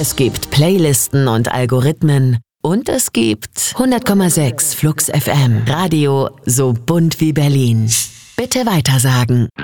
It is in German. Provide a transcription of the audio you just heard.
Es gibt Playlisten und Algorithmen. Und es gibt 100,6 Flux FM. Radio so bunt wie Berlin. Bitte weitersagen.